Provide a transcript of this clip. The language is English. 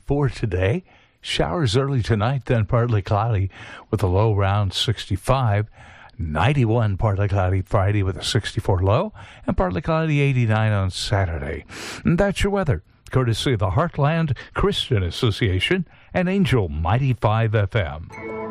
84 today. Showers early tonight, then partly cloudy with a low around 65. 91 partly cloudy Friday with a 64 low, and partly cloudy 89 on Saturday. And that's your weather, courtesy of the Heartland Christian Association and Angel Mighty 5 FM.